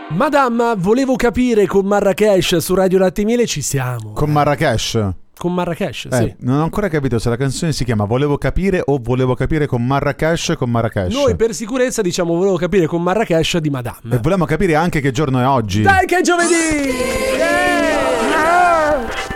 Madame, volevo capire con Marrakesh su Radio Latte e Miele ci siamo. Con Marrakesh? Con Marrakesh, sì. Non ho ancora capito se la canzone si chiama Volevo capire o Volevo capire con Marrakesh con Marrakesh. Noi per sicurezza diciamo Volevo capire con Marrakesh di Madame. E volevamo capire anche che giorno è oggi. Dai che è giovedì! Yeah!